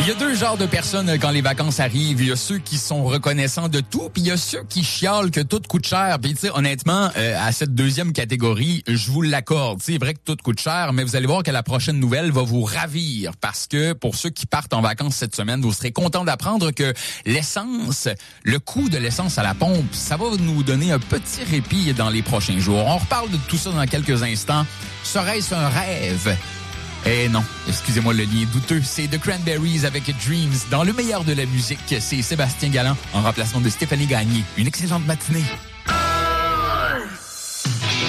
Il y a deux genres de personnes quand les vacances arrivent. Il y a ceux qui sont reconnaissants de tout, puis il y a ceux qui chialent que tout coûte cher. Puis tu sais, honnêtement, à cette deuxième catégorie, je vous l'accorde. C'est vrai que tout coûte cher, mais vous allez voir que la prochaine nouvelle va vous ravir parce que pour ceux qui partent en vacances cette semaine, vous serez contents d'apprendre que l'essence, le coût de l'essence à la pompe, ça va nous donner un petit répit dans les prochains jours. On reparle de tout ça dans quelques instants. Serait-ce un rêve? Eh non, excusez-moi le lien douteux, c'est The Cranberries avec Dreams. Dans le meilleur de la musique, c'est Sébastien Galland en remplacement de Stéphanie Gagné. Une excellente matinée.